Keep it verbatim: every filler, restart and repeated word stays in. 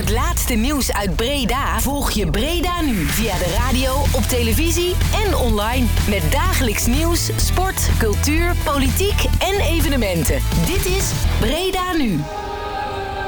het laatste nieuws uit Breda volg je Breda Nu via de radio, op televisie en online. Met dagelijks nieuws, sport, cultuur, politiek en evenementen. Dit is Breda Nu.